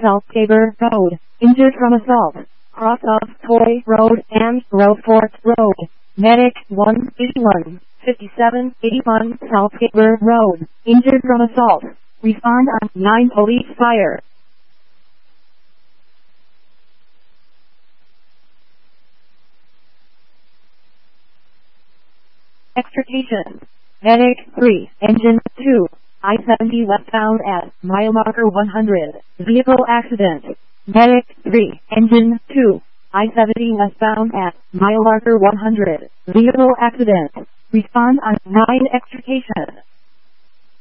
South Tabor Road, injured from assault, cross of Toy Road and Roadfort Road. Medic 181, 5781 South Tabor Road, injured from assault. Respond on 9 police fire. Extrication. Medic 3, Engine 2, I-70 westbound at mile marker 100, vehicle accident. Medic 3, Engine 2, I-70 westbound at mile marker 100, vehicle accident. Respond on 9 extrication.